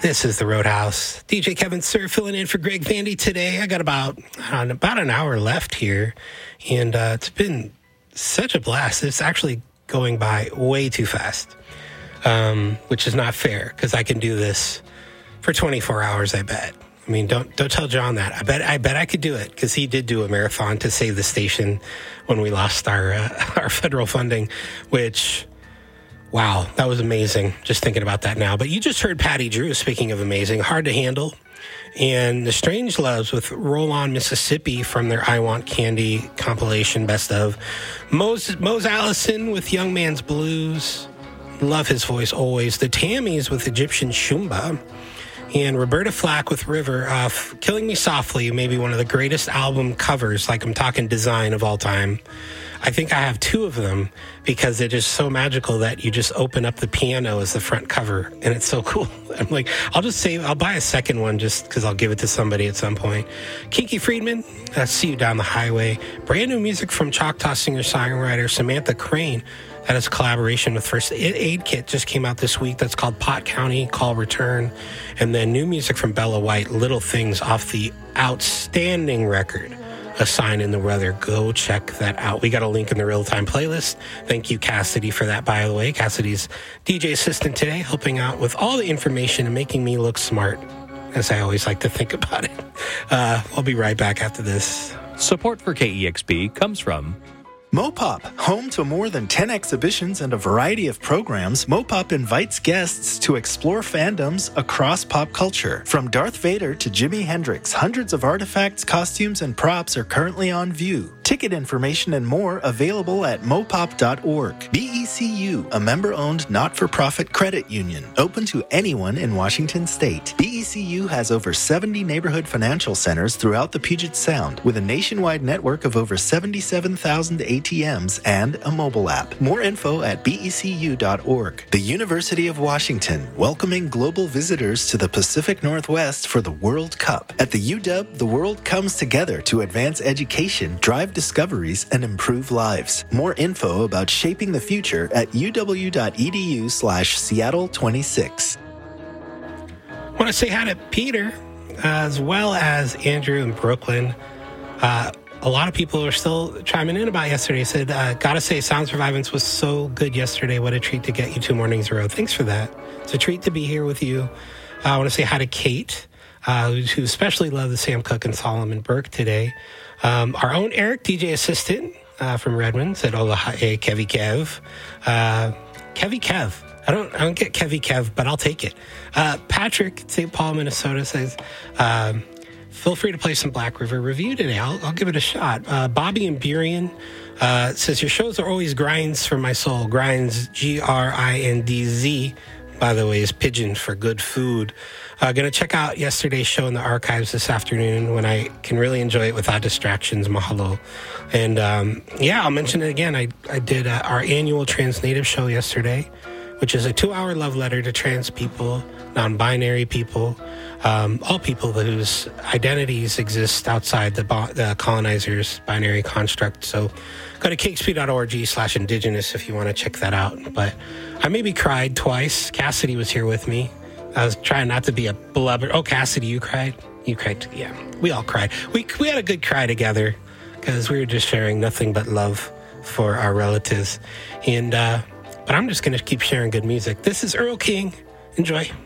This is the Roadhouse. DJ Kevin Sir filling in for Greg Vandy today. I got about an hour left here, and it's been such a blast. It's actually going by way too fast, which is not fair because I can do this for 24 hours, I bet. I mean, don't tell John that. I bet I could do it because he did do a marathon to save the station when we lost our federal funding, which, wow, that was amazing. Just thinking about that now. But you just heard Patty Drew, speaking of amazing, Hard to Handle, and The Strangeloves with Roll On Mississippi from their I Want Candy compilation best of. Mose Allison with Young Man's Blues. Love his voice always. The Tammys with Egyptian Shumba. And Roberta Flack with River of Killing Me Softly, maybe one of the greatest album covers, like I'm talking design of all time. I think I have two of them because they're just so magical that you just open up the piano as the front cover, and it's so cool. I'm like, I'll buy a second one just because I'll give it to somebody at some point. Kinky Friedman, See You Down the Highway. Brand new music from Choctaw singer-songwriter Samantha Crane. That is a collaboration with First Aid Kit, just came out this week. That's called Pot County, Call Return. And then new music from Bella White, Little Things, off the outstanding record, A Sign in the Weather. Go check that out. We got a link in the real-time playlist. Thank you, Cassidy, for that, by the way. Cassidy's DJ assistant today, helping out with all the information and making me look smart, as I always like to think about it. I'll be right back after this. Support for KEXP comes from Mopop, home to more than 10 exhibitions and a variety of programs. Mopop invites guests to explore fandoms across pop culture. From Darth Vader to Jimi Hendrix, hundreds of artifacts, costumes, and props are currently on view. Ticket information and more available at mopop.org. BECU, a member-owned not-for-profit credit union, open to anyone in Washington state. BECU has over 70 neighborhood financial centers throughout the Puget Sound, with a nationwide network of over 77,000 ATMs and a mobile app. More info at becu.org. The University of Washington, welcoming global visitors to the Pacific Northwest for the World Cup. At the UW, the world comes together to advance education, drive discoveries, and improve lives. More info about shaping the future at uw.edu/Seattle26. I want to say hi to Peter, as well as Andrew in Brooklyn. A lot of people are still chiming in about yesterday. Said, gotta say, Sound Survivance was so good yesterday. What a treat to get you 2 mornings in a row. Thanks for that. It's a treat to be here with you. I want to say hi to Kate, who especially loved the Sam Cooke and Solomon Burke today. Our own Eric, DJ assistant from Redmond, said, "Hola, hey, Kevy Kev." Kevy Kev. I don't get Kevy Kev, but I'll take it. Patrick, St. Paul, Minnesota, says, feel free to play some Black River Review today. I'll give it a shot. Bobby and Burien says, your shows are always grinds for my soul. Grinds, Grindz, by the way, is Pidgin for good food. Going to check out yesterday's show in the archives this afternoon when I can really enjoy it without distractions. Mahalo. And I'll mention it again. I did our annual Trans Native show yesterday, which is a 2-hour love letter to trans people, non-binary people, all people whose identities exist outside the colonizers' binary construct. So go to kexp.org/indigenous if you want to check that out. But I maybe cried twice. Cassidy was here with me. I was trying not to be a blubber. Oh, Cassidy, you cried? You cried? Yeah, we all cried. We had a good cry together because we were just sharing nothing but love for our relatives. And but I'm just going to keep sharing good music. This is Earl King. Enjoy.